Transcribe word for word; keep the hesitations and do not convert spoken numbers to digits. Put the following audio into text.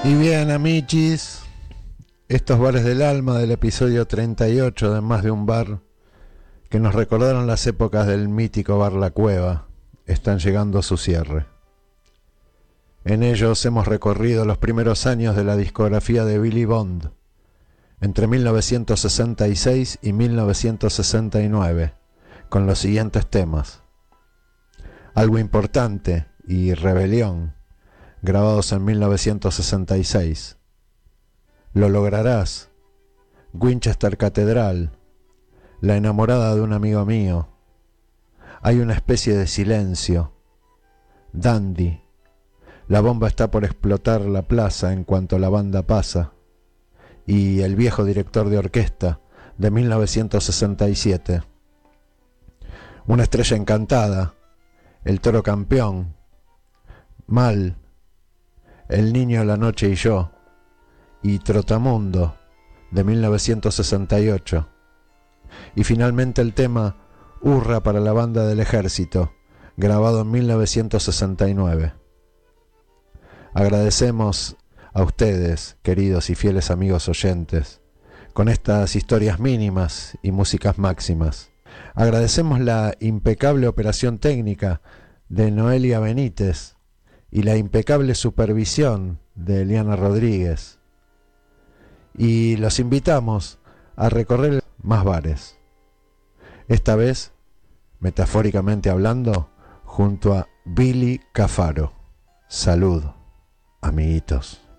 Y bien, amichis, estos bares del alma del episodio treinta y ocho de Más de un Bar, que nos recordaron las épocas del mítico bar La Cueva, están llegando a su cierre. En ellos hemos recorrido los primeros años de la discografía de Billy Bond, entre mil novecientos sesenta y seis y mil novecientos sesenta y nueve, con los siguientes temas: Algo Importante y Rebelión, grabados en mil novecientos sesenta y seis. Lo Lograrás, Winchester Catedral, La enamorada de un amigo mío, Hay una especie de silencio, Dandy, La bomba está por explotar la plaza en cuanto la banda pasa, y El viejo director de orquesta, de mil novecientos sesenta y siete. Una estrella encantada, El toro campeón, Mal, El niño, la noche y yo, y Trotamundo, de mil novecientos sesenta y ocho. Y finalmente el tema Hurra para la banda del ejército, grabado en mil novecientos sesenta y nueve. Agradecemos a ustedes, queridos y fieles amigos oyentes, con estas historias mínimas y músicas máximas. Agradecemos la impecable operación técnica de Noelia Benítez y la impecable supervisión de Eliana Rodríguez. Y los invitamos a recorrer más bares, esta vez, metafóricamente hablando, junto a Billy Cafaro. Salud, amiguitos.